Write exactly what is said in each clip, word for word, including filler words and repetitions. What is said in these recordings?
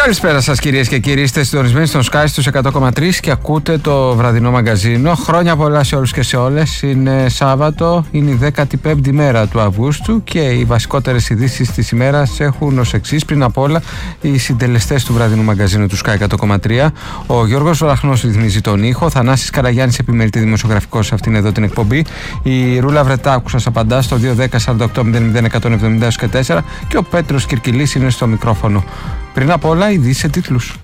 Καλησπέρα σας κυρίες και κύριοι, είστε συντονισμένοι στον Sky στους εκατό κόμμα τρία και ακούτε το βραδινό μαγκαζίνο. Χρόνια πολλά σε όλους και σε όλες. Είναι Σάββατο, είναι η δέκατη πέμπτη μέρα του Αυγούστου και οι βασικότερες ειδήσεις της ημέρας έχουν ως εξής. Πριν απ' όλα, οι συντελεστές του βραδινού μαγκαζίνου του Sky εκατό κόμμα τρία. Ο Γιώργος Βραχνός ρυθμίζει τον ήχο, ο Θανάσης Καραγιάννης επιμελητή δημοσιογραφικός σε αυτήν εδώ την εκπομπή. Η Ρούλα Βρετάκου σας απαντά στο δύο δέκα σαράντα οκτώ μηδέν μηδέν εκατόν εβδομήντα και τέσσερα και ο Πέτρος Κυρκυλής είναι στο μικρόφωνο. Πριν απ' όλα, ειδήσεις σε τίτλους.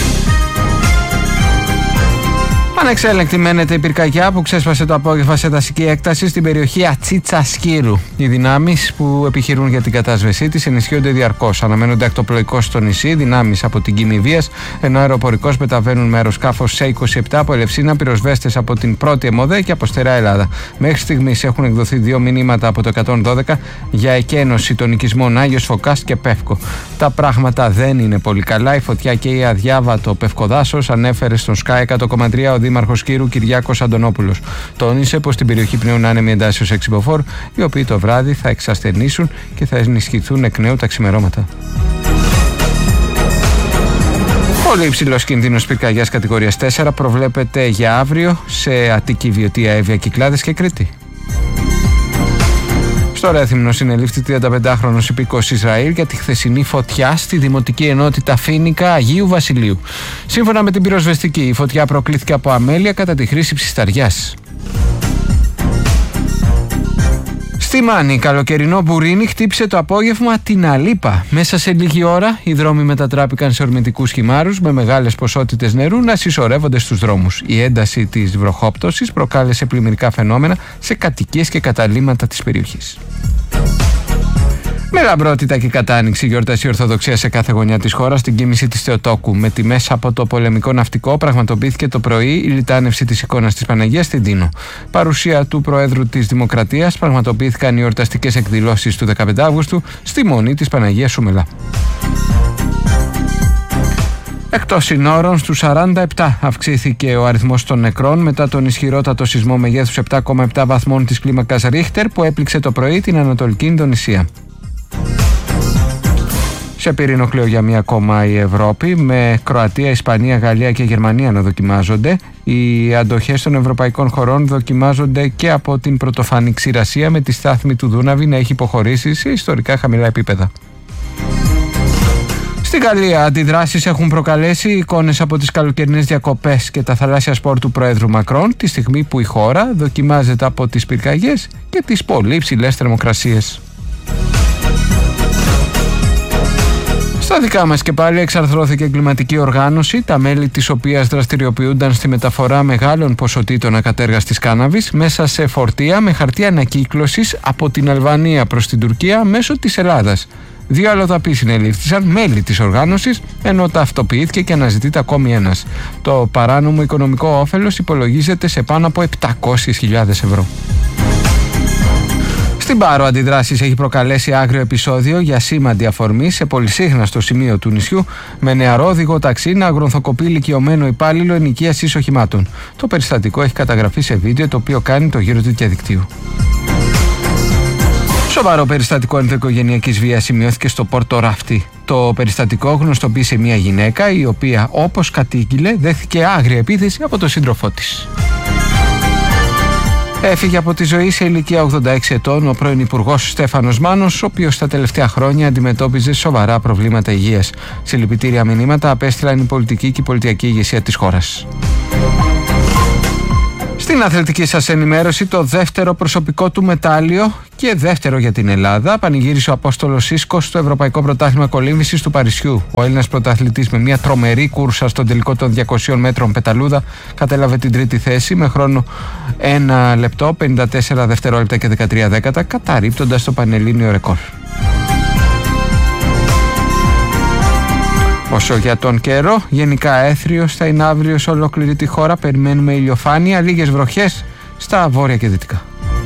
Ανεξέλεγκτη μένεται η πυρκαγιά που ξέσπασε το απόγευμα σε δασική έκταση στην περιοχή Ατσίτσα Σκύρου. Οι δυνάμεις που επιχειρούν για την κατάσβεσή της ενισχύονται διαρκώς. Αναμένονται ακτοπλοϊκώς στο νησί, δυνάμεις από την Κίμη Βίας, ενώ αεροπορικώς μεταβαίνουν με αεροσκάφος σε είκοσι επτά από Ελευσίνα, πυροσβέστες από την πρώτη ΕΜΟΔΕ και από Στερεά Ελλάδα. Μέχρι στιγμής έχουν εκδοθεί δύο μηνύματα από το εκατόν δώδεκα για εκένωση των οικισμών Άγιος Φωκάς και Πεύκο. Τα πράγματα δεν είναι πολύ καλά. Η φωτιά και η αδιάβατο Πευκοδάσος, ανέφερε στον Sky εκατό κόμμα τρία ο Δήμαρχος Κύρου Κυριάκος Αντωνόπουλος. Τόνισε πως στην περιοχή πνέουν άνεμοι εντάσσεως έξι μποφόρ, οι οποίοι το βράδυ θα εξασθενήσουν και θα ενισχυθούν εκ νέου τα ξημερώματα. Πολύ υψηλός κίνδυνος πυρκαγιάς κατηγορίας τέσσερα προβλέπεται για αύριο σε Αττική, Βιωτία, Εύβοια, Κυκλάδες και Κρήτη. Στο Ρέθυμνο συνελήφθη τριανταπεντάχρονος υπήκοος Ισραήλ για τη χθεσινή φωτιά στη Δημοτική Ενότητα Φοίνικα Αγίου Βασιλείου. Σύμφωνα με την πυροσβεστική, η φωτιά προκλήθηκε από αμέλεια κατά τη χρήση ψισταριάς. Στη Μάνη, καλοκαιρινό μπουρίνι χτύπησε το απόγευμα την Αλίπα. Μέσα σε λίγη ώρα οι δρόμοι μετατράπηκαν σε ορμητικούς χυμάρους με μεγάλες ποσότητες νερού να συσσωρεύονται στους δρόμους. Η ένταση της βροχόπτωσης προκάλεσε πλημμυρικά φαινόμενα σε κατοικίες και καταλύματα της περιοχής. Με λαμπρότητα και κατάνοιξη γιόρτασε η Ορθοδοξία σε κάθε γωνιά της χώρας στην κοίμηση της Θεοτόκου. Με τιμές από το πολεμικό ναυτικό πραγματοποιήθηκε το πρωί η λιτάνευση της εικόνας της Παναγίας στην Τίνο. Παρουσία του Προέδρου της Δημοκρατίας πραγματοποιήθηκαν οι εορταστικές εκδηλώσεις του δεκαπέντε Αυγούστου στη Μονή της Παναγίας Σουμελά. Εκτός συνόρων, στους σαράντα επτά αυξήθηκε ο αριθμός των νεκρών μετά τον ισχυρότατο σεισμό μεγέθους επτά κόμμα επτά βαθμών της κλίμακας Ρίχτερ που έπληξε το πρωί την Ανατολική Ινδονησία. Σε πυρηνοκλείο για μία ακόμα η Ευρώπη, με Κροατία, Ισπανία, Γαλλία και Γερμανία να δοκιμάζονται. Οι αντοχές των ευρωπαϊκών χωρών δοκιμάζονται και από την πρωτοφανή ξηρασία, με τη στάθμη του Δούναβη να έχει υποχωρήσει σε ιστορικά χαμηλά επίπεδα. Στη Γαλλία, αντιδράσεις έχουν προκαλέσει εικόνες από τις καλοκαιρινές διακοπές και τα θαλάσσια σπορ του Προέδρου Μακρόν, τη στιγμή που η χώρα δοκιμάζεται από τις πυρκαγιές και τις πολύ υψηλές θερμοκρασίες. Στα δικά μας και πάλι εξαρθρώθηκε εγκληματική οργάνωση, τα μέλη της οποίας δραστηριοποιούνταν στη μεταφορά μεγάλων ποσοτήτων ακατέργαστης κάναβης μέσα σε φορτία με χαρτί ανακύκλωσης από την Αλβανία προς την Τουρκία μέσω της Ελλάδας. Δύο αλλοδαποί συνελήφθησαν, μέλη της οργάνωσης, ενώ ταυτοποιήθηκε και αναζητείται ακόμη ένας. Το παράνομο οικονομικό όφελος υπολογίζεται σε πάνω από επτακόσιες χιλιάδες ευρώ. Στην Πάρο, αντιδράσεις έχει προκαλέσει άγριο επεισόδιο για σήμαντη αφορμή σε πολυσύχναστο σημείο του νησιού, με νεαρό οδηγό ταξί να αγρονθοκοπεί ηλικιωμένο υπάλληλο ενοικίασης οχημάτων. Το περιστατικό έχει καταγραφεί σε βίντεο το οποίο κάνει το γύρο του διαδικτύου. Σοβαρό περιστατικό ενδοοικογενειακής βίας σημειώθηκε στο Πόρτο Ράφτη. Το περιστατικό γνωστοποίησε μια γυναίκα η οποία, όπως κατήγγειλε, δέχθηκε άγρια επίθεση από τον σύντροφό της. Έφυγε από τη ζωή σε ηλικία ογδόντα έξι ετών ο πρώην Υπουργός Στέφανος Μάνος, ο οποίος τα τελευταία χρόνια αντιμετώπιζε σοβαρά προβλήματα υγείας. Συλληπιτήρια μηνύματα απέστειλαν η πολιτική και η πολιτιακή ηγεσία της χώρας. Στην αθλητική σας ενημέρωση, το δεύτερο προσωπικό του μετάλλιο και δεύτερο για την Ελλάδα πανηγύρισε ο Απόστολος Σίσκος στο Ευρωπαϊκό Πρωτάθλημα Κολύμβησης του Παρισιού. Ο Έλληνας πρωταθλητής με μια τρομερή κούρσα στον τελικό των διακοσίων μέτρων πεταλούδα κατέλαβε την τρίτη θέση με χρόνο ένα λεπτό, πενήντα τέσσερα δευτερόλεπτα και δεκατρία δέκατα, καταρρίπτοντας το πανελλήνιο ρεκόρ. Όσο για τον καιρό, γενικά έθριος θα είναι αύριο σε ολόκληρη τη χώρα. Περιμένουμε ηλιοφάνεια, λίγες βροχές στα βόρεια και δυτικά.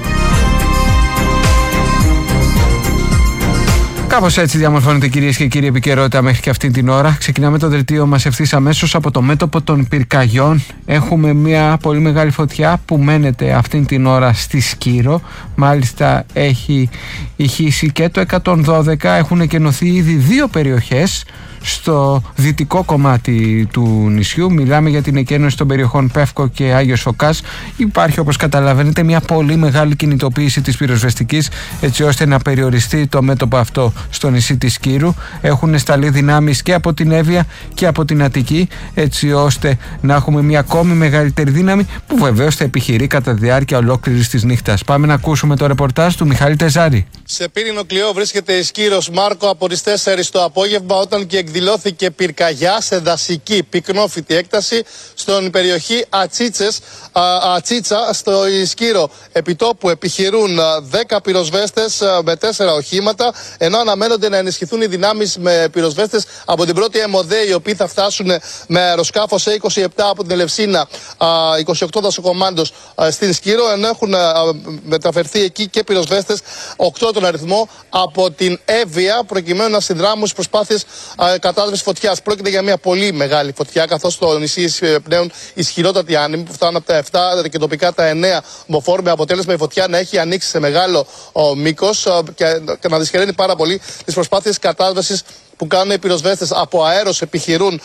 Κάπως έτσι διαμορφώνεται, κυρίες και κύριοι, επικαιρότητα μέχρι και αυτή την ώρα. Ξεκινάμε το δελτίο μας ευθύς αμέσως από το μέτωπο των πυρκαγιών. Έχουμε μια πολύ μεγάλη φωτιά που μένεται αυτή την ώρα στη Σκύρο. Μάλιστα έχει ηχήσει και το εκατόν δώδεκα. Έχουν εκενωθεί ήδη δύο περιοχές στο δυτικό κομμάτι του νησιού. Μιλάμε για την εκένωση των περιοχών Πεύκο και Άγιος Φωκάς. Υπάρχει, όπως καταλαβαίνετε, μια πολύ μεγάλη κινητοποίηση της πυροσβεστικής, έτσι ώστε να περιοριστεί το μέτωπο αυτό στο νησί της Σκύρου. Έχουν σταλεί δυνάμεις και από την Εύβοια και από την Αττική, έτσι ώστε να έχουμε μια ακόμη μεγαλύτερη δύναμη, που βεβαίως θα επιχειρεί κατά τη διάρκεια ολόκληρης της νύχτας. Πάμε να ακούσουμε το ρεπορτάζ του Μιχάλη Τεζάρη. Σε πύρινο κλειό βρίσκεται η Σκύρος, Μάρκο, από τις τέσσερις το απόγευμα, όταν και εκδηλώθηκε πυρκαγιά σε δασική πυκνόφυτη έκταση στην περιοχή Ατσίτσες, α, Ατσίτσα στο Σκύρο. Επιτόπου επιχειρούν δέκα πυροσβέστες με τέσσερα οχήματα, ενώ αναμένονται να ενισχυθούν οι δυνάμεις με πυροσβέστες από την πρώτη ΕΜΟΔΕ, οι οποίοι θα φτάσουν με αεροσκάφο σε είκοσι επτά από την Ελευσίνα, είκοσι οκτώ δασοκομάντος στην Σκύρο, ενώ έχουν μεταφερθεί εκεί και πυροσβέστες, οκτώ τον αριθμό, από την Εύβοια, προκειμένου να συνδράμουν στις προσπάθειες κατάσβεσης φωτιάς. Πρόκειται για μια πολύ μεγάλη φωτιά, καθώς το νησί πνέουν ισχυρότατοι άνεμοι που φτάνουν από τα επτά και τοπικά τα εννέα μποφόρ, με αποτέλεσμα η φωτιά να έχει ανοίξει σε μεγάλο μήκος και, και να δυσχεραίνει πάρα πολύ τις προσπάθειες κατάσβεσης που κάνουν οι πυροσβέστες. Από αέρος επιχειρούν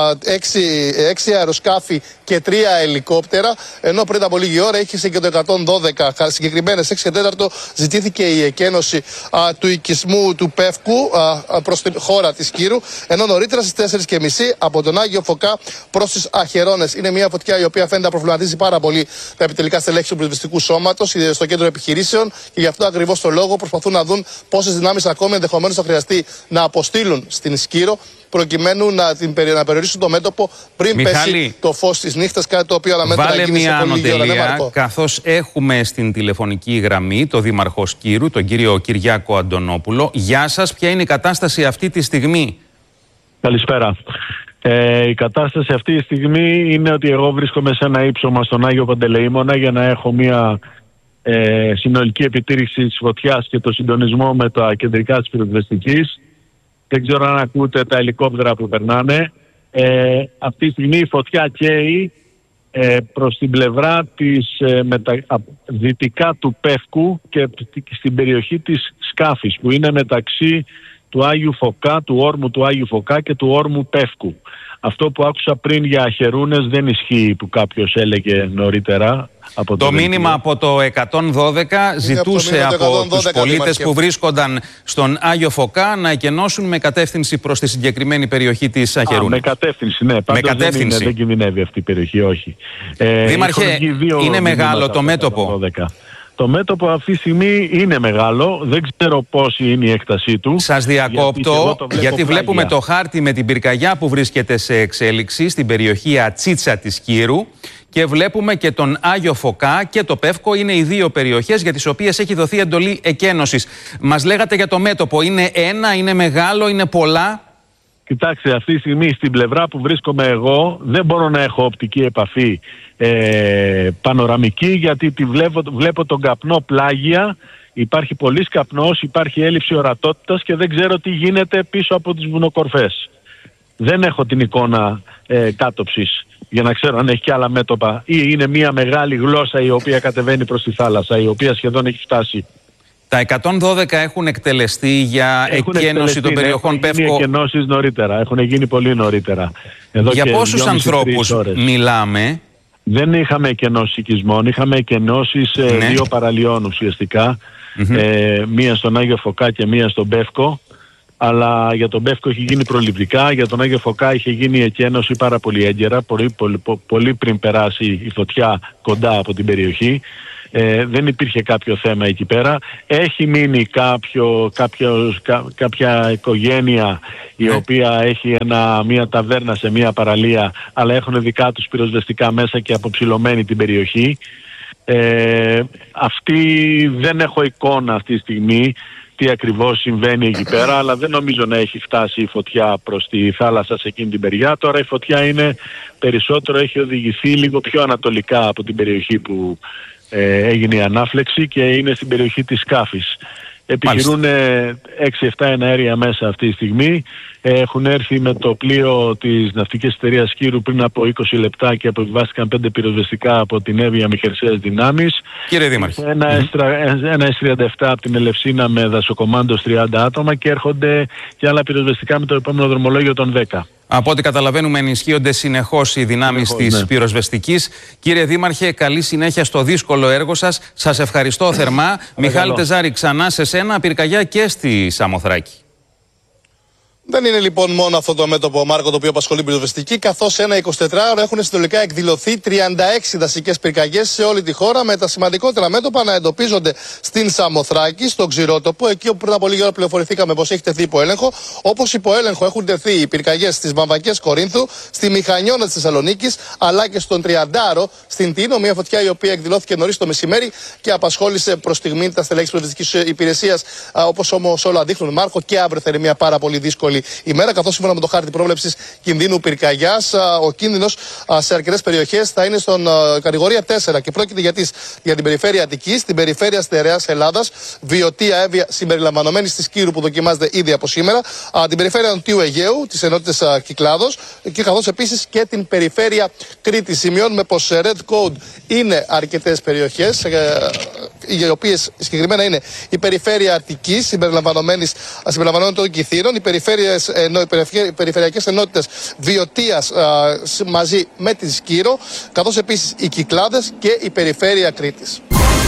έξι, έξι αεροσκάφη και τρία ελικόπτερα, ενώ πριν από λίγη ώρα είχε και το εκατόν δώδεκα. Συγκεκριμένες έξι και τέταρτο ζητήθηκε η εκένωση α, του οικισμού του Πεύκου προς την χώρα της Σκύρου, ενώ νωρίτερα στις τέσσερις και μισή από τον Άγιο Φωκά προς τις Αχερώνες. Είναι μια φωτιά η οποία φαίνεται να προβληματίζει πάρα πολύ τα επιτελικά στελέχη του πυροσβεστικού σώματος στο κέντρο επιχειρήσεων, και γι' αυτό ακριβώς το λόγο προσπαθούν να δουν πόσες δυνάμεις ακόμη ενδεχομένως θα χρειαστεί να αποστείλουν στην Σκύρο, προκειμένου να, την, να περιορίσουν το μέτωπο πριν Μιχάλη, πέσει το φως της νύχτας, κάτι το οποίο αναμένεται να γίνει σε πολύ λίγη ώρα. Ναι, καθώς έχουμε στην τηλεφωνική γραμμή το Δήμαρχο Σκύρου, τον κύριο Κυριάκο Αντωνόπουλο. Γεια σας, ποια είναι η κατάσταση αυτή τη στιγμή? Καλησπέρα. Ε, η κατάσταση αυτή τη στιγμή είναι ότι εγώ βρίσκομαι σε ένα ύψωμα στον Άγιο Παντελεήμονα για να έχω μια ε, συνολική επιτήρηση της φωτιάς και το συντονισμό με τα κεντρικά της πυροσβεστικής. Δεν ξέρω αν ακούτε τα ελικόπτερα που περνάνε. Ε, αυτή τη στιγμή η φωτιά καίει ε, προς την πλευρά της ε, μετα... δυτικά του Πεύκου και στην περιοχή της Σκάφης, που είναι μεταξύ του Άγιου Φωκά, του όρμου του Άγιου Φωκά και του όρμου Πεύκου. Αυτό που άκουσα πριν για Αχερούνες δεν ισχύει, που κάποιος έλεγε νωρίτερα. Από το, το μήνυμα από το εκατόν δώδεκα ζητούσε από, από τους πολίτες που βρίσκονταν στον Άγιο Φωκά να εκενώσουν με κατεύθυνση προς τη συγκεκριμένη περιοχή της Αχερούνης. Με κατεύθυνση, ναι. Πάντως με κατεύθυνση. Δεν, είναι, δεν κινδυνεύει αυτή η περιοχή, όχι. Ε, Δήμαρχε, είναι μεγάλο το μέτωπο? Το μέτωπο αυτή τη στιγμή είναι μεγάλο. Δεν ξέρω πόση είναι η έκτασή του. Σας διακόπτω, γιατί, γιατί βλέπουμε το χάρτη με την πυρκαγιά που βρίσκεται σε εξέλιξη στην περιοχή Ατσίτσα της Σκύρου, και βλέπουμε και τον Άγιο Φωκά και το Πεύκο. Είναι οι δύο περιοχές για τις οποίες έχει δοθεί εντολή εκένωσης. Μας λέγατε για το μέτωπο. Είναι ένα, είναι μεγάλο, είναι πολλά? Κοιτάξτε, αυτή τη στιγμή στην πλευρά που βρίσκομαι εγώ δεν μπορώ να έχω οπτική επαφή ε, πανοραμική, γιατί τη βλέπω, βλέπω τον καπνό πλάγια. Υπάρχει πολύς καπνός, υπάρχει έλλειψη ορατότητας και δεν ξέρω τι γίνεται πίσω από τις βουνοκορφές. Δεν έχω την εικόνα ε, κάτωψης για να ξέρω αν έχει και άλλα μέτωπα, ή είναι μια μεγάλη γλώσσα η οποία κατεβαίνει προς τη θάλασσα, η οποία σχεδόν έχει φτάσει. Τα εκατόν δώδεκα έχουν εκτελεστεί για έχουν εκένωση των περιοχών έχουν Πεύκο. Έχουν γίνει εκενώσεις νωρίτερα, έχουν γίνει πολύ νωρίτερα. Εδώ για πόσους ανθρώπους μιλάμε? Δεν είχαμε εκενώσεις οικισμών, είχαμε εκενώσεις ναι. ε, δύο παραλιών ουσιαστικά. Mm-hmm. Ε, μία στον Άγιο Φωκά και μία στον Πεύκο. Αλλά για τον Πεύκο έχει γίνει προληπτικά, για τον Άγιο Φωκά είχε γίνει η εκένωση πάρα πολύ έγκαιρα, πολύ, πολύ, πολύ πριν περάσει η φωτιά κοντά από την περιοχή. Ε, δεν υπήρχε κάποιο θέμα εκεί πέρα. Έχει μείνει κάποιο, κάποιο, κά, κάποια οικογένεια η ναι. οποία έχει ένα, μια ταβέρνα σε μια παραλία, αλλά έχουν δικά τους πυροσβεστικά μέσα και αποψηλωμένη την περιοχή. Ε, αυτή δεν έχω εικόνα αυτή τη στιγμή τι ακριβώς συμβαίνει εκεί πέρα, αλλά δεν νομίζω να έχει φτάσει η φωτιά προς τη θάλασσα σε εκείνη την μεριά. Τώρα η φωτιά είναι περισσότερο, έχει οδηγηθεί λίγο πιο ανατολικά από την περιοχή που ε, έγινε η ανάφλεξη και είναι στην περιοχή της Σκάφης. Επιχειρούν έξι εφτά εναέρια μέσα αυτή τη στιγμή. Έχουν έρθει με το πλοίο της ναυτικής εταιρείας Σκύρου πριν από είκοσι λεπτά και αποβιβάστηκαν πέντε πυροσβεστικά από την Εύβοια με χερσαίες δυνάμεις. Κύριε Δήμαρχε. Ένα, mm-hmm. ένα ες τριάντα επτά από την Ελευσίνα με δασοκομάντος τριάντα άτομα και έρχονται και άλλα πυροσβεστικά με το επόμενο δρομολόγιο των δέκα. Από ό,τι καταλαβαίνουμε, ενισχύονται συνεχώς οι δυνάμεις της ναι. πυροσβεστικής. Κύριε Δήμαρχε, καλή συνέχεια στο δύσκολο έργο σας. Σας ευχαριστώ θερμά. Μιχάλη Τεζάρη, ξανά σε σένα, πυρκαγιά και στη Σαμοθράκη. Δεν είναι λοιπόν μόνο αυτό το μέτωπο, Μάρκο, το οποίο απασχολεί πυροσβεστική, καθώς σε ένα εικοσιτετράωρο έχουν συνολικά εκδηλωθεί τριάντα έξι δασικές πυρκαγιές σε όλη τη χώρα, με τα σημαντικότερα μέτωπα να εντοπίζονται στην Σαμοθράκη, στον Ξηρότοπο, εκεί όπου πριν από λίγη ώρα πληροφορηθήκαμε πως έχει τεθεί υπό έλεγχο. Όπως υπό έλεγχο έχουν τεθεί οι πυρκαγιές στις Βαμβακές Κορίνθου, στη Μηχανιώνα της Θεσσαλονίκης, αλλά και στον Τριαντάρο στην Τίνο, μια φωτιά η οποία εκδηλώθηκε νωρίς το μεσημέρι και απασχόλησε προς στιγμή τα στελέχη της πυροσβεστικής υπηρεσίας, όπως όμως όλα δείχνουν, Μάρκο, και αύριο θα είναι μια πάρα πολύ δύσκολη ημέρα, καθώς σύμφωνα με το χάρτη πρόβλεψης κινδύνου πυρκαγιάς, ο κίνδυνος σε αρκετές περιοχές θα είναι στον κατηγορία τέσσερα και πρόκειται για, τις, για την περιφέρεια Αττικής, την περιφέρεια Στερεάς Ελλάδας, Βιωτία, Εύβοια συμπεριλαμβανομένης της Κύρου που δοκιμάζεται ήδη από σήμερα, την περιφέρεια Νοτιού Αιγαίου, τις ενότητες Κυκλάδος και καθώς επίσης και την περιφέρεια Κρήτης. Σημειώνουμε πως σε Red Code είναι αρκετές περιοχές, οι οποίες συγκεκριμένα είναι η περιφέρεια Αττικής συμπεριλαμβανομένης των Κιθήρων, οι περιφέρειες ενώ οι περιφερειακές ενότητες Βιωτίας α, μαζί με τη Σκύρο, καθώς επίσης οι Κυκλάδες και η περιφέρεια Κρήτης.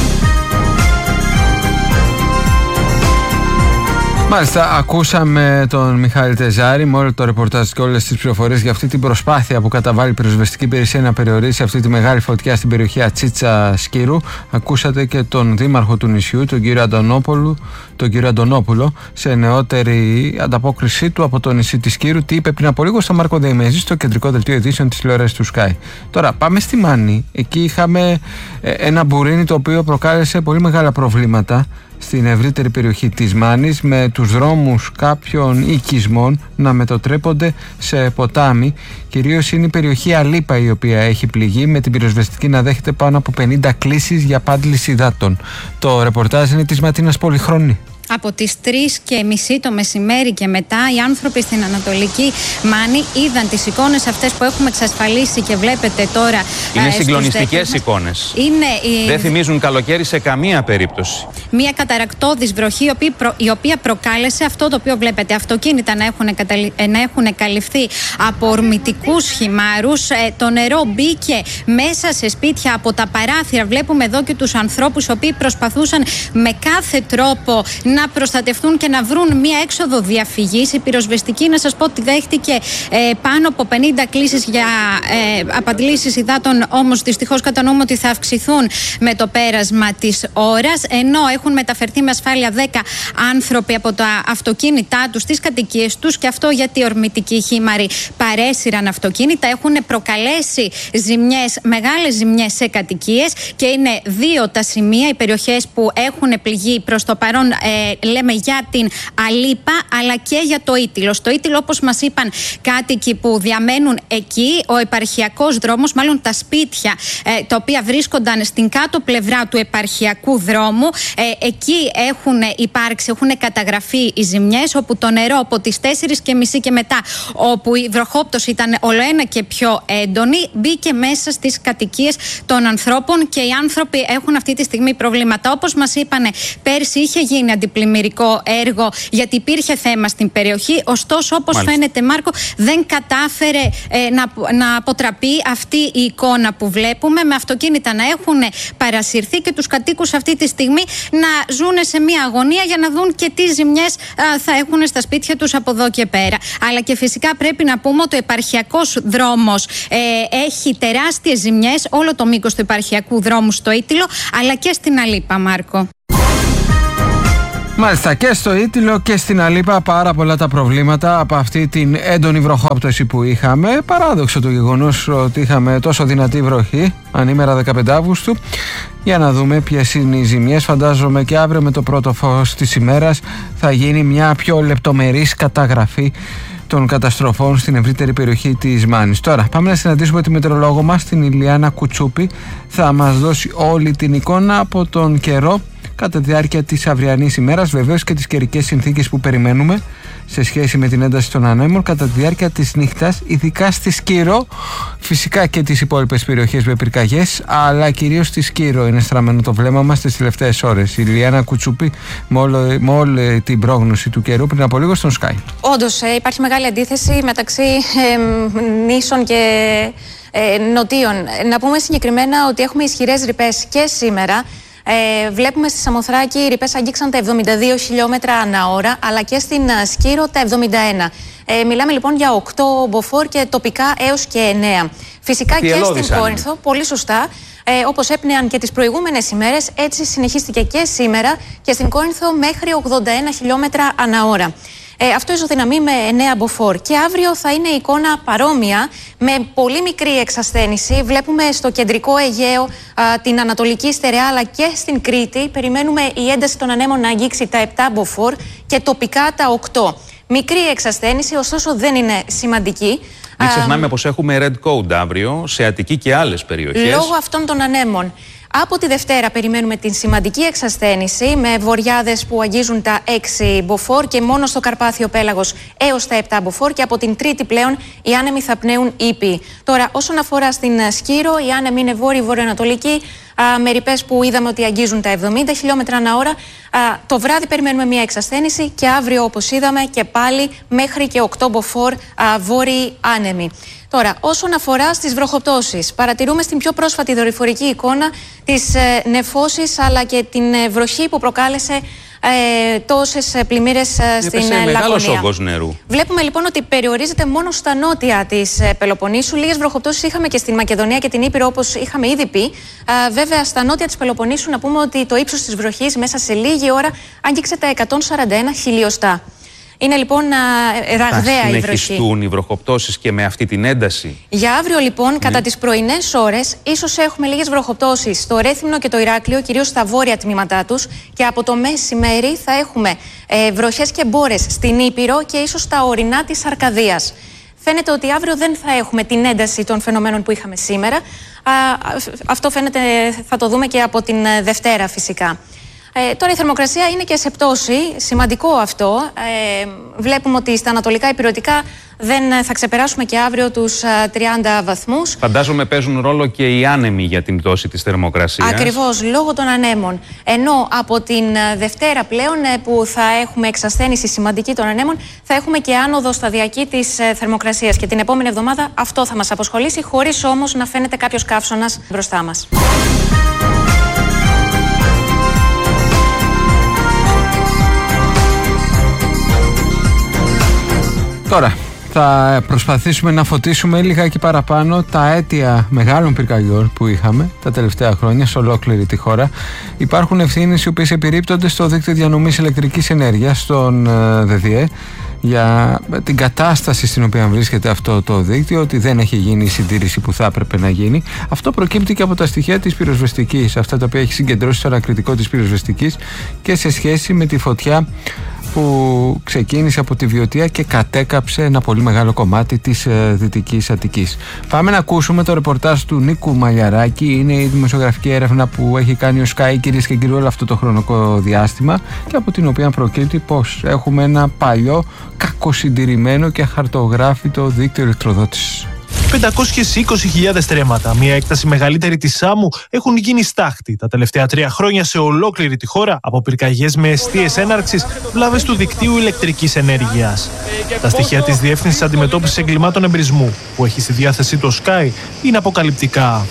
Μάλιστα, ακούσαμε τον Μιχάλη Τεζάρη με όλο το ρεπορτάζ και όλες τις πληροφορίες για αυτή την προσπάθεια που καταβάλει η πυροσβεστική υπηρεσία να περιορίσει αυτή τη μεγάλη φωτιά στην περιοχή Ατσίτσα Σκύρου. Ακούσατε και τον δήμαρχο του νησιού, τον κύριο Αντωνόπουλο, τον κύριο Αντωνόπουλο, σε νεότερη ανταπόκρισή του από το νησί της Σκύρου, τι είπε πριν από λίγο στο Μάρκο Δεϊμέζη, στο κεντρικό δελτίο ειδήσεων της τηλεόρασης του Sky. Τώρα, πάμε στη Μάνη. Εκεί είχαμε ένα μπουρίνι το οποίο προκάλεσε πολύ μεγάλα προβλήματα στην ευρύτερη περιοχή της Μάνης, με τους δρόμους κάποιων οικισμών να μετατρέπονται σε ποτάμι. Κυρίως είναι η περιοχή Αλίπα η οποία έχει πληγεί, με την πυροσβεστική να δέχεται πάνω από πενήντα κλήσεις για πάντληση υδάτων. Το ρεπορτάζ είναι της Ματίνας Πολυχρόνη. Από τις τρεις και μισή το μεσημέρι και μετά οι άνθρωποι στην Ανατολική Μάνη είδαν τις εικόνες αυτές που έχουμε εξασφαλίσει και βλέπετε τώρα. Είναι ε, συγκλονιστικές εικόνες. Είναι, Δεν θυμίζουν καλοκαίρι σε καμία περίπτωση. Μια καταρακτώδης βροχή η οποία, προ, η οποία προκάλεσε αυτό το οποίο βλέπετε. Αυτοκίνητα να έχουν, καταλη, να έχουν καλυφθεί από ορμητικούς χυμάρους. Ε, το νερό μπήκε μέσα σε σπίτια από τα παράθυρα. Βλέπουμε εδώ και τους ανθρώπους οι οποίοι προσπαθούσαν με κάθε τρόπο να να προστατευτούν και να βρουν μία έξοδο διαφυγής. Η πυροσβεστική, να σας πω, ότι δέχτηκε ε, πάνω από πενήντα κλήσεις για ε, απαντλήσεις υδάτων, όμως δυστυχώς κατανοούμε ότι θα αυξηθούν με το πέρασμα της ώρας, ενώ έχουν μεταφερθεί με ασφάλεια δέκα άνθρωποι από τα αυτοκίνητά τους στις κατοικίες τους, και αυτό γιατί οι ορμητικοί χήμαροι παρέσυραν αυτοκίνητα, έχουν προκαλέσει ζημιές, μεγάλες ζημιές σε κατοικίες, και είναι δύο τα σημεία, οι περιοχές που έχουν πληγεί προς το παρόν, ε, λέμε για την Αλίπα αλλά και για το Ήτυλο. Στο Ήτυλο, όπως μας είπαν κάτοικοι που διαμένουν εκεί, ο επαρχιακός δρόμος, μάλλον τα σπίτια ε, τα οποία βρίσκονταν στην κάτω πλευρά του επαρχιακού δρόμου, ε, εκεί έχουν υπάρξει, έχουν καταγραφεί οι ζημιές, όπου το νερό από τις τέσσερις και μισή και μετά, όπου η βροχόπτωση ήταν ολοένα και πιο έντονη, μπήκε μέσα στις κατοικίες των ανθρώπων, και οι άνθρωποι έχουν αυτή τη στιγμή προβλήματα. Όπως μας είπανε, πέρσι είχε γίνει αντιπλημμυρικό έργο γιατί υπήρχε θέμα στην περιοχή, ωστόσο, όπως Μάλιστα. φαίνεται, Μάρκο, δεν κατάφερε ε, να, να αποτραπεί αυτή η εικόνα που βλέπουμε, με αυτοκίνητα να έχουν παρασυρθεί και τους κατοίκους αυτή τη στιγμή να ζουν σε μια αγωνία για να δουν και τι ζημιές α, θα έχουν στα σπίτια τους από εδώ και πέρα. Αλλά και φυσικά πρέπει να πούμε ότι ο επαρχιακός δρόμος ε, έχει τεράστιες ζημιές, όλο το μήκος του επαρχιακού δρόμου στο Ήτυλο, αλλά και στην Αλίπα, Μάρκο. Μάλιστα, και στο Ήτυλο και στην Αλίπα πάρα πολλά τα προβλήματα από αυτή την έντονη βροχόπτωση που είχαμε. Παράδοξο το γεγονός ότι είχαμε τόσο δυνατή βροχή ανήμερα δεκαπέντε Αυγούστου. Για να δούμε ποιες είναι οι ζημιές. Φαντάζομαι και αύριο με το πρώτο φως της ημέρας θα γίνει μια πιο λεπτομερής καταγραφή των καταστροφών στην ευρύτερη περιοχή της Μάνης. Τώρα πάμε να συναντήσουμε τη μετεωρολόγο μας, την Ηλιάνα Κουτσούπη. Θα μας δώσει όλη την εικόνα από τον καιρό κατά τη διάρκεια της αυριανής ημέρας, βεβαίως και τις καιρικές συνθήκες που περιμένουμε σε σχέση με την ένταση των ανέμων κατά τη διάρκεια της νύχτας, ειδικά στη Σκύρο, φυσικά και τις υπόλοιπες περιοχές με πυρκαγιές, αλλά κυρίως στη Σκύρο είναι στραμμένο το βλέμμα μας τις τελευταίες ώρες. Η Λιάννα Κουτσούπη με, όλο, με όλη την πρόγνωση του καιρού πριν από λίγο στον Sky. Όντως, ε, υπάρχει μεγάλη αντίθεση μεταξύ ε, νήσων και ε, νοτίων. Να πούμε συγκεκριμένα ότι έχουμε ισχυρές ρηπές και σήμερα. Ε, βλέπουμε στη Σαμοθράκη οι ρηπές αγγίξαν τα εβδομήντα δύο χιλιόμετρα ανά ώρα, αλλά και στην Σκύρο τα εβδομήντα ένα. Ε, μιλάμε λοιπόν για οκτώ μποφόρ και τοπικά έως και εννέα. Φυσικά και στην Κόρινθο, πολύ σωστά, ε, όπως έπνεαν και τις προηγούμενες ημέρες, έτσι συνεχίστηκε και σήμερα και στην Κόρινθο μέχρι ογδόντα ένα χιλιόμετρα ανά ώρα. Ε, αυτό ισοδυναμεί με εννέα μποφόρ. Και αύριο θα είναι η εικόνα παρόμοια, με πολύ μικρή εξασθένηση. Βλέπουμε στο κεντρικό Αιγαίο, α, την Ανατολική Στερεά, αλλά και στην Κρήτη. Περιμένουμε η ένταση των ανέμων να αγγίξει τα επτά μποφόρ και τοπικά τα οκτώ. Μικρή εξασθένηση, ωστόσο δεν είναι σημαντική. Μην ξεχνάμε πως έχουμε red code αύριο σε Αττική και άλλες περιοχές. Λόγω αυτών των ανέμων. Από τη Δευτέρα περιμένουμε την σημαντική εξασθένηση με βοριάδες που αγγίζουν τα έξι μποφόρ και μόνο στο Καρπάθιο πέλαγος έως τα επτά μποφόρ, και από την Τρίτη πλέον οι άνεμοι θα πνέουν ήπιοι. Τώρα, όσον αφορά στην Σκύρο, οι άνεμοι είναι βόρειο-βορειοανατολικοί, με ρηπές που είδαμε ότι αγγίζουν τα εβδομήντα χιλιόμετρα ανά ώρα. Α, το βράδυ περιμένουμε μια εξασθένηση και αύριο, όπως είδαμε, και πάλι μέχρι και οκτώ μποφόρ βόρειοι άνεμοι. Τώρα, όσον αφορά στις βροχοπτώσεις, παρατηρούμε στην πιο πρόσφατη δορυφορική εικόνα τις ε, νεφώσεις αλλά και την ε, βροχή που προκάλεσε ε, τόσες πλημμύρες ε, στην Λακωνία. Μεγάλος όγκος νερού. Βλέπουμε λοιπόν ότι περιορίζεται μόνο στα νότια της ε, Πελοποννήσου. Λίγες βροχοπτώσεις είχαμε και στην Μακεδονία και την Ήπειρο, όπως είχαμε ήδη πει. Ε, βέβαια, στα νότια της Πελοποννήσου να πούμε ότι το ύψος της βροχής μέσα σε λίγη ώρα άγγιξε τα εκατόν σαράντα ένα χιλιοστά. Είναι λοιπόν ραγδαία η βροχή. Θα συνεχιστούν οι βροχοπτώσεις και με αυτή την ένταση? Για αύριο λοιπόν, ναι, κατά τις πρωινές ώρες, ίσως έχουμε λίγες βροχοπτώσεις στο Ρέθυμνο και το Ηράκλειο, κυρίως στα βόρεια τμήματά τους, και από το μεσημέρι θα έχουμε ε, βροχές και μπόρες στην Ήπειρο και ίσως στα ορεινά της Αρκαδίας. Φαίνεται ότι αύριο δεν θα έχουμε την ένταση των φαινομένων που είχαμε σήμερα. Α, αυτό φαίνεται, θα το δούμε και από την Δευτέρα φυσικά. Ε, τώρα η θερμοκρασία είναι και σε πτώση, σημαντικό αυτό. Ε, βλέπουμε ότι στα ανατολικά ηπειρωτικά δεν θα ξεπεράσουμε και αύριο τους α, τριάντα βαθμούς. Φαντάζομαι παίζουν ρόλο και οι άνεμοι για την πτώση της θερμοκρασίας. Ακριβώς, λόγω των ανέμων. Ενώ από την Δευτέρα πλέον, που θα έχουμε εξασθένηση σημαντική των ανέμων, θα έχουμε και άνοδο σταδιακή της θερμοκρασίας. Και την επόμενη εβδομάδα αυτό θα μας απασχολήσει, χωρίς όμως να φαίνεται κάποιος καύσωνας μπροστά μας. Τώρα θα προσπαθήσουμε να φωτίσουμε λιγάκι παραπάνω τα αίτια μεγάλων πυρκαγιών που είχαμε τα τελευταία χρόνια σε ολόκληρη τη χώρα. Υπάρχουν ευθύνες οι οποίες επιρρύπτονται στο δίκτυο διανομής ηλεκτρικής ενέργειας, στον ΔΔΕ, για την κατάσταση στην οποία βρίσκεται αυτό το δίκτυο, ότι δεν έχει γίνει η συντήρηση που θα έπρεπε να γίνει. Αυτό προκύπτει και από τα στοιχεία της πυροσβεστικής, αυτά τα οποία έχει συγκεντρώσει το ανακριτικό της πυροσβεστικής, και σε σχέση με τη φωτιά που ξεκίνησε από τη Βιωτία και κατέκαψε ένα πολύ μεγάλο κομμάτι της ε, Δυτικής Αττικής. Πάμε να ακούσουμε το ρεπορτάζ του Νίκου Μαλιαράκη. Είναι η δημοσιογραφική έρευνα που έχει κάνει ο Sky, κυρίες και κύριοι, όλο αυτό το χρονικό διάστημα, και από την οποία προκύπτει πως έχουμε ένα παλιό, κακοσυντηρημένο και αχαρτογράφητο δίκτυο ηλεκτροδότησης. πεντακόσιες είκοσι χιλιάδες στρέμματα, μια έκταση μεγαλύτερη της Σάμου, έχουν γίνει στάχτη τα τελευταία τρία χρόνια σε ολόκληρη τη χώρα από πυρκαγιές με εστίες έναρξης, βλάβες του δικτύου ηλεκτρικής ενέργειας. Τα στοιχεία της Διεύθυνσης Αντιμετώπισης Εγκλημάτων Εμπρισμού, που έχει στη διάθεσή του Sky, είναι αποκαλυπτικά.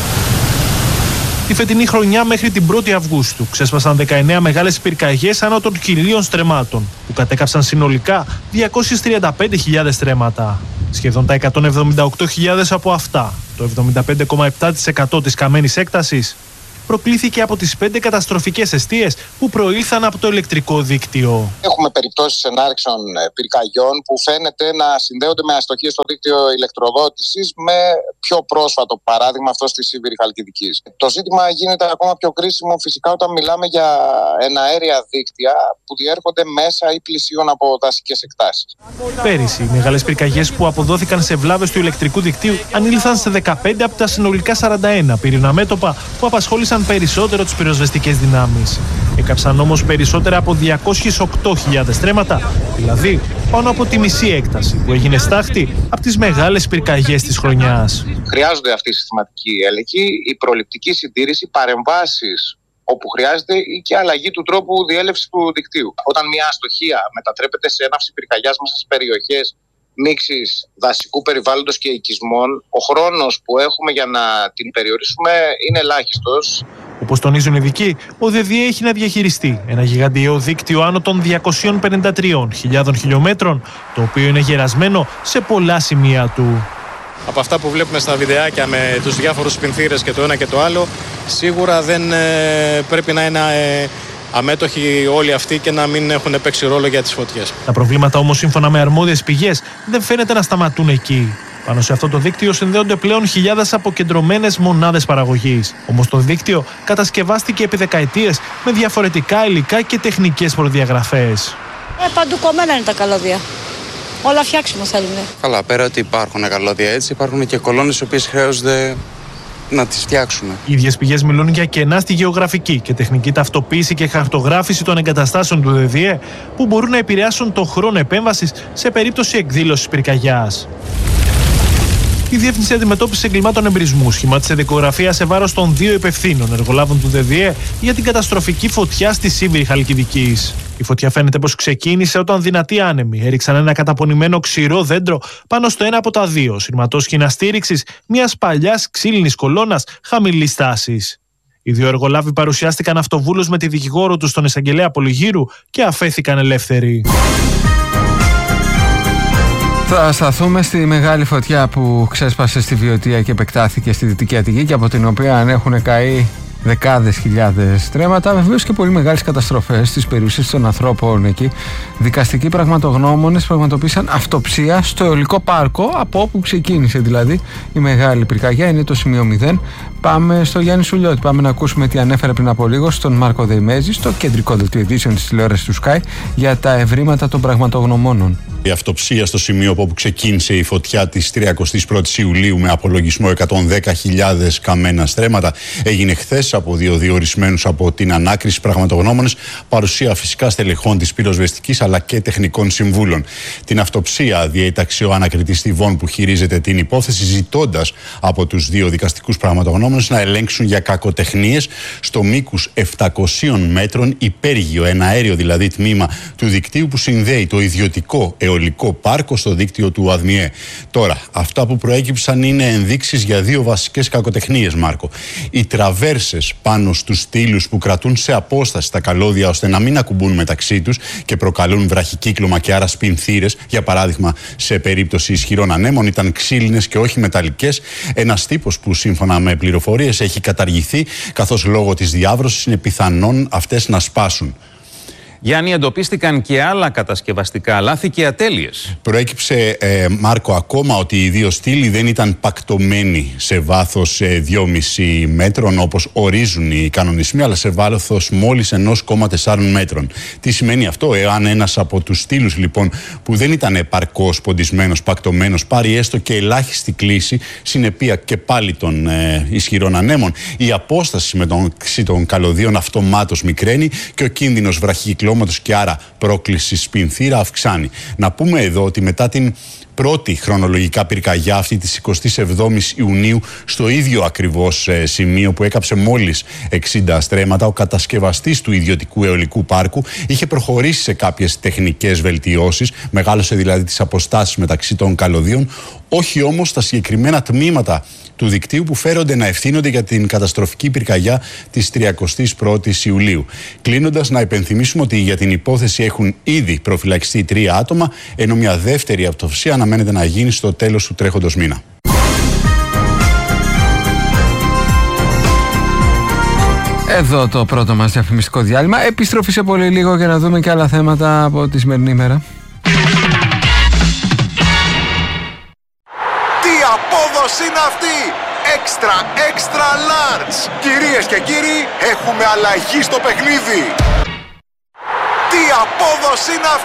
Τη φετινή χρονιά μέχρι την πρώτη Αυγούστου ξέσπασαν δεκαεννέα μεγάλες πυρκαγιές άνω των χιλίων στρεμμάτων, που κατέκαψαν συνολικά διακόσιες τριάντα πέντε χιλιάδες στρέμματα. Σχεδόν τα εκατόν εβδομήντα οκτώ χιλιάδες από αυτά, το εβδομήντα πέντε κόμμα επτά τοις εκατό της καμένης έκτασης, προκλήθηκε από τις πέντε καταστροφικές εστίες που προήλθαν από το ηλεκτρικό δίκτυο. Έχουμε περιπτώσεις ενάρξεων πυρκαγιών που φαίνεται να συνδέονται με αστοχίες στο δίκτυο ηλεκτροδότησης, με πιο πρόσφατο παράδειγμα αυτό στη Σίβηρη Χαλκιδικής. Το ζήτημα γίνεται ακόμα πιο κρίσιμο φυσικά όταν μιλάμε για εναέρια δίκτυα που διέρχονται μέσα ή πλησίων από δασικές εκτάσεις. Πέρυσι, οι μεγάλες πυρκαγιές που αποδόθηκαν σε βλάβες του ηλεκτρικού δικτύου ανήλθαν σε δεκαπέντε από τα συνολικά σαράντα ένα πυρηνικά μέτωπα που απασχόλησαν περισσότερο τις πυροσβεστικές δυνάμεις. Έκαψαν όμως περισσότερα από διακόσιες οκτώ χιλιάδες στρέμματα, δηλαδή πάνω από τη μισή έκταση που έγινε στάχτη από τις μεγάλες πυρκαγιές της χρονιάς. Χρειάζονται αυτοί οι συστηματικοί έλεγχοι, η προληπτική συντήρηση, παρεμβάσεις όπου χρειάζεται ή και αλλαγή του τρόπου διέλευσης του δικτύου. Όταν μια αστοχία μετατρέπεται σε έναυση πυρκαγιάς μέσα στις περιοχές μίξης δασικού περιβάλλοντος και οικισμών, ο χρόνος που έχουμε για να την περιορίσουμε είναι ελάχιστος. Όπως τονίζουν οι ειδικοί, ο ΔΔΕ έχει να διαχειριστεί ένα γιγαντιαίο δίκτυο άνω των διακόσιες πενήντα τρεις χιλιάδων χιλιόμετρων, το οποίο είναι γερασμένο σε πολλά σημεία του. Από αυτά που βλέπουμε στα βιντεάκια με τους διάφορους σπινθήρες και το ένα και το άλλο, σίγουρα δεν ε, πρέπει να είναι ε, αμέτωχοι όλοι αυτοί και να μην έχουν παίξει ρόλο για τις φωτιές. Τα προβλήματα όμως, σύμφωνα με αρμόδιες πηγές, δεν φαίνεται να σταματούν εκεί. Πάνω σε αυτό το δίκτυο συνδέονται πλέον χιλιάδες αποκεντρωμένες μονάδες παραγωγής. Όμως το δίκτυο κατασκευάστηκε επί δεκαετίες με διαφορετικά υλικά και τεχνικές προδιαγραφές. Ε, παντού κομμένα είναι τα καλώδια. Όλα φτιάξιμο θέλουν. Καλά, πέρα ότι υπάρχουν καλώδια έτσι, υπάρχουν και κολόνες οι οποίες χρειάζονται να τις φτιάξουμε. Οι ίδιες πηγές μιλούν για κενά στη γεωγραφική και τεχνική ταυτοποίηση και χαρτογράφηση των εγκαταστάσεων του ΔΔΕ που μπορούν να επηρεάσουν το χρόνο επέμβασης σε περίπτωση εκδήλωσης πυρκαγιάς. Η Διεύθυνση Αντιμετώπισης Εγκλημάτων Εμπρισμού σχημάτισε δικογραφία σε βάρος των δύο υπευθύνων εργολάβων του ΔΔΕ για την καταστροφική φωτιά στη Σίβηρη Χαλκιδικής. Η φωτιά φαίνεται πως ξεκίνησε όταν δυνατοί άνεμοι έριξαν ένα καταπονημένο ξηρό δέντρο πάνω στο ένα από τα δύο σειρματόσχηνα στήριξης μιας παλιάς ξύλινης κολόνας χαμηλής τάσης. Οι δύο εργολάβοι παρουσιάστηκαν αυτοβούλως με τη δικηγόρο τους στον εισαγγελέα Πολυγύρου και αφέθηκαν ελεύθεροι. Θα σταθούμε στη μεγάλη φωτιά που ξέσπασε στη Βιωτία και επεκτάθηκε στη Δυτική Αττική και από την οποία έχουν καεί δεκάδες χιλιάδες στρέμματα, βεβαίως και πολύ μεγάλες καταστροφές στις περιουσίες των ανθρώπων εκεί. Δικαστικοί πραγματογνώμονες πραγματοποίησαν αυτοψία στο αιωλικό πάρκο, από όπου ξεκίνησε δηλαδή η μεγάλη πυρκαγιά. Είναι το σημείο μηδέν. Πάμε στο Γιάννη Σουλιώτη. Πάμε να ακούσουμε τι ανέφερε πριν από λίγο στον Μάρκο Δεϊμέζη, στο κεντρικό δελτίο ειδήσεων της τηλεόρασης του Sky, για τα ευρήματα των πραγματογνωμόνων. Η αυτοψία στο σημείο από όπου ξεκίνησε η φωτιά της τριακοστής πρώτης Ιουλίου με απολογισμό εκατόν δέκα χιλιάδες καμένα στρέμματα έγινε χθες από δύο διορισμένους από την ανάκριση πραγματογνώμονες, παρουσία φυσικά στελεχών της πυροσβεστικής αλλά και τεχνικών συμβούλων. Την αυτοψία διέταξε ο ανακριτής Τιβών που χειρίζεται την υπόθεση, ζητώντας από τους δύο δικαστικούς πραγματογνώμονες να ελέγξουν για κακοτεχνίες στο μήκους επτακόσιων μέτρων υπέργειο, ένα αέριο δηλαδή τμήμα του δικτύου που συνδέει το ιδιωτικό αιωλικό πάρκο στο δίκτυο του ΑΔΜΙΕ. Τώρα, αυτά που προέκυψαν είναι ενδείξεις για δύο βασικές κακοτεχνίες, Μάρκο. Οι τραβέρσες πάνω στους στήλους που κρατούν σε απόσταση τα καλώδια ώστε να μην ακουμπούν μεταξύ τους και προκαλούν βραχικύκλωμα και άρα σπινθήρες, για παράδειγμα σε περίπτωση ισχυρών ανέμων, ήταν ξύλινες και όχι μεταλλικές. Ένας τύπος που σύμφωνα με πληροφορίες έχει καταργηθεί, καθώς λόγω της διάβρωσης είναι πιθανόν αυτές να σπάσουν. Γιάννη, εντοπίστηκαν και άλλα κατασκευαστικά λάθη και ατέλειες. Προέκυψε, ε, Μάρκο, ακόμα ότι οι δύο στήλοι δεν ήταν πακτωμένοι σε βάθος ε, δυόμισι μέτρων όπως ορίζουν οι κανονισμοί, αλλά σε βάθος μόλις ένα κόμμα τέσσερα μέτρων. Τι σημαίνει αυτό? Εάν ένας από τους στήλους λοιπόν που δεν ήταν επαρκώς ποντισμένος, πακτωμένος, πάρει έστω και ελάχιστη κλίση, συνεπία και πάλι των ε, ισχυρών ανέμων, η απόσταση μεταξύ των καλωδίων αυτομάτως μικραίνει και ο κίνδυνος βραχυκυκλώματος και άρα πρόκληση σπινθήρα αυξάνει. Να πούμε εδώ ότι μετά την πρώτη χρονολογικά πυρκαγιά, αυτή της εικοστής εβδόμης Ιουνίου, στο ίδιο ακριβώς ε, σημείο που έκαψε μόλις εξήντα στρέμματα, ο κατασκευαστής του ιδιωτικού αιωλικού πάρκου είχε προχωρήσει σε κάποιες τεχνικές βελτιώσεις, μεγάλωσε δηλαδή τις αποστάσεις μεταξύ των καλωδίων, όχι όμως τα συγκεκριμένα τμήματα του δικτύου που φέρονται να ευθύνονται για την καταστροφική πυρκαγιά της τριακοστής πρώτης Ιουλίου. Κλείνοντας, να υπενθυμίσουμε ότι για την υπόθεση έχουν ήδη προφυλακιστεί τρία άτομα, ενώ μια δεύτερη αυτοψία αναμένεται να γίνει στο τέλος του τρέχοντος μήνα. Εδώ το πρώτο μας διαφημιστικό διάλειμμα. Επιστροφή σε πολύ λίγο για να δούμε και άλλα θέματα από τη σημερινή ημέρα. Τι απόδοση είναι αυτή! Extra, extra large! Κυρίες και κύριοι, έχουμε αλλαγή στο παιχνίδι! Τι απόδοση είναι αυτή!